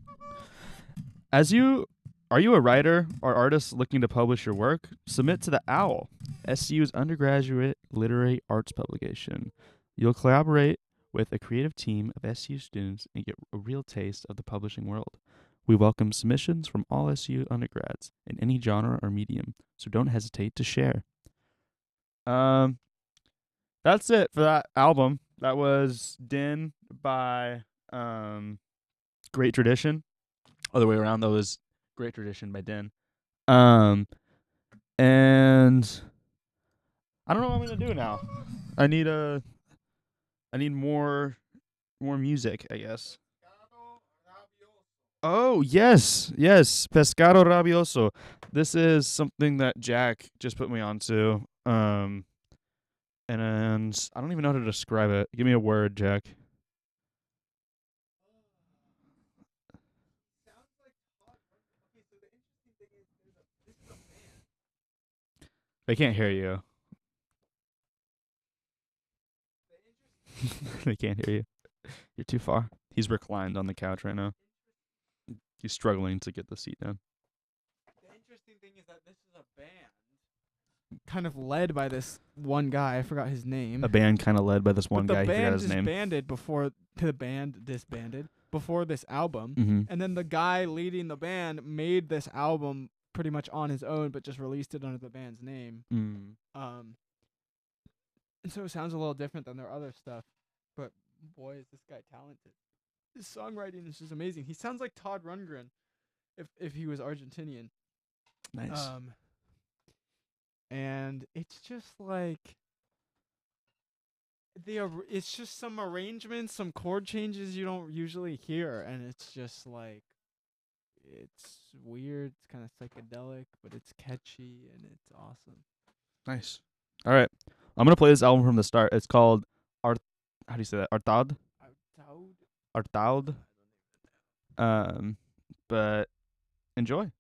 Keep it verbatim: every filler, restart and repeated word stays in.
As you are you a writer or artist looking to publish your work? Submit to the OWL, S C U's undergraduate literary arts publication. You'll collaborate with a creative team of S C U students and get a real taste of the publishing world. We welcome submissions from all S C U undergrads in any genre or medium, so don't hesitate to share. Um, that's it for that album. That was Din by um, Great Tradition. Other way around, that was Great Tradition by Din. Um, and I don't know what I'm gonna do now. I need a, I need more, more music, I guess. Oh yes, yes, pescado rabioso. This is something that Jack just put me onto. Um, and, and I don't even know how to describe it. Give me a word, Jack. They can't hear you. They can't hear you. You're too far. He's reclined on the couch right now. He's struggling to get the seat down. The interesting thing is that this is a band kind of led by this one guy. I forgot his name. A band kind of led by this one but guy. the He forgot band his name. disbanded before the band disbanded before this album, Mm-hmm. and then the guy leading the band made this album pretty much on his own, but just released it under the band's name. Mm. Um, and so it sounds a little different than their other stuff. But boy, is this guy talented! His songwriting is just amazing. He sounds like Todd Rundgren, if if he was Argentinian. Nice. Um, and it's just like the ar- it's just some arrangements, some chord changes you don't usually hear, and it's just like it's weird. It's kind of psychedelic, but it's catchy and it's awesome. Nice. All right. I'm going to play this album from the start. It's called Art. How do you say that? Artaud? Artaud. Um, but enjoy.